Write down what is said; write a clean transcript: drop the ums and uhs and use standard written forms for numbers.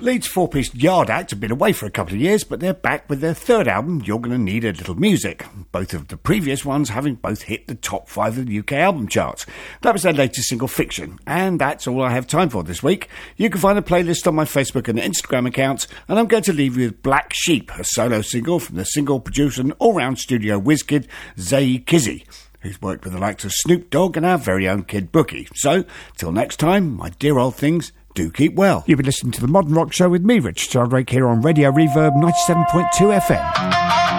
Leeds four-piece Yard Act have been away for a couple of years, but they're back with their third album, You're Gonna Need a Little Music. Both of the previous ones having both hit the top 5 of the UK album charts. That was their latest single, Fiction. And that's all I have time for this week. You can find a playlist on my Facebook and Instagram accounts, and I'm going to leave you with Black Sheep, a solo single from the single producer and all-round studio whiz kid, Zay Kizzy, who's worked with the likes of Snoop Dogg and our very own Kid Bookie. So, till next time, my dear old things, do keep well. You've been listening to The Modern Rock Show with me, Richard Sheldrake, here on Radio Reverb 97.2 FM.